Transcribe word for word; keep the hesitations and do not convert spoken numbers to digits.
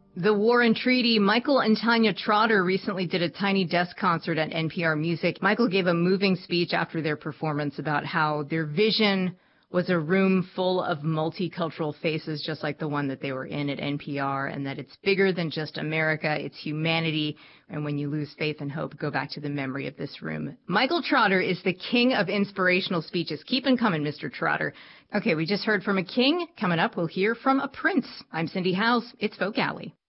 The War and Treaty. Michael and Tanya Trotter recently did a tiny desk concert at N P R Music. Michael gave a moving speech after their performance about how their vision was a room full of multicultural faces, just like the one that they were in at N P R, and that it's bigger than just America, it's humanity. And when you lose faith and hope, go back to the memory of this room. Michael Trotter is the king of inspirational speeches. Keep them coming, Mister Trotter. Okay, we just heard from a king. Coming up, we'll hear from a prince. I'm Cindy Howes. It's Folk Alley.